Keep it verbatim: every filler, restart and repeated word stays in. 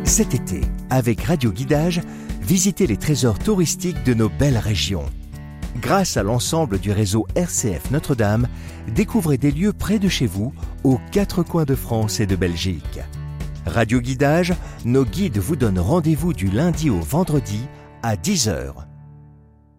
Cet été, avec Radio Guidage, visitez les trésors touristiques de nos belles régions. Grâce à l'ensemble du réseau R C F Notre-Dame, découvrez des lieux près de chez vous, aux quatre coins de France et de Belgique. Radio Guidage, nos guides vous donnent rendez-vous du lundi au vendredi à dix heures.